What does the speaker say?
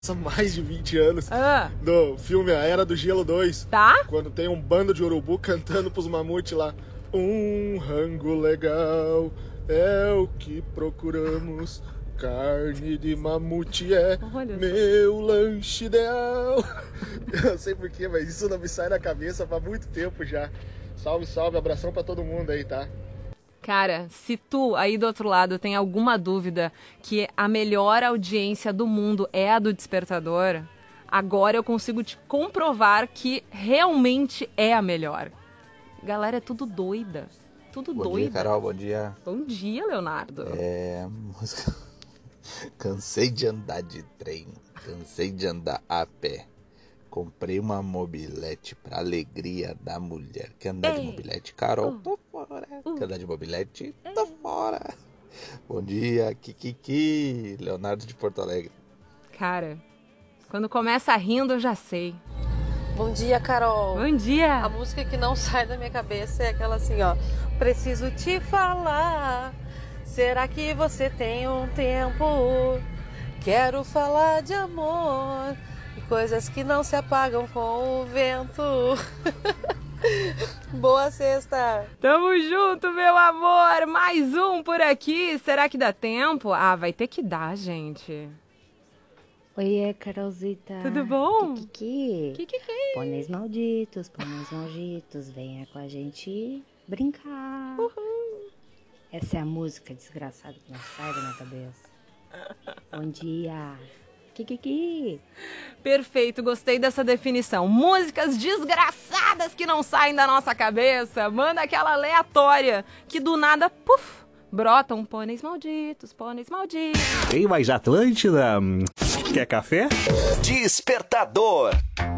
mais de 20 anos do filme A Era do Gelo 2. Tá? Quando tem um bando de urubu cantando pros mamutes lá. Um rango legal é o que procuramos. Carne de mamute é meu lanche ideal. Eu não sei porquê, mas isso não me sai da cabeça faz muito tempo já. Salve, salve, abração pra todo mundo aí, tá? Cara, se tu aí do outro lado tem alguma dúvida que a melhor audiência do mundo é a do Despertador, agora eu consigo te comprovar que realmente é a melhor. Galera, é tudo doida. Tudo doida. Bom dia, Carol, bom dia. Bom dia, Leonardo. Música... Cansei de andar de trem, cansei de andar a pé. Comprei uma mobilete pra alegria da mulher. Quer andar de mobilete, Carol? Tô fora. Quer andar de mobilete? Tô fora. Bom dia, Kikiki. Leonardo de Porto Alegre. Cara, quando começa rindo eu já sei. Bom dia, Carol. Bom dia. A música que não sai da minha cabeça é aquela assim, ó. Preciso te falar. Será que você tem um tempo? Quero falar de amor e coisas que não se apagam com o vento. Boa sexta. Tamo junto, meu amor. Mais um por aqui. Será que dá tempo? Ah, vai ter que dar, gente. Oiê, Carolzita. Tudo bom? Kikiki. Pôneis malditos, venha com a gente brincar. Uhul. Essa é a música desgraçada que não sai da minha cabeça. Bom dia. Kikiki. Perfeito, gostei dessa definição. Músicas desgraçadas que não saem da nossa cabeça. Manda aquela aleatória que do nada, puf, brotam pôneis malditos, pôneis malditos. Tem mais Atlântida? Quer café? Despertador.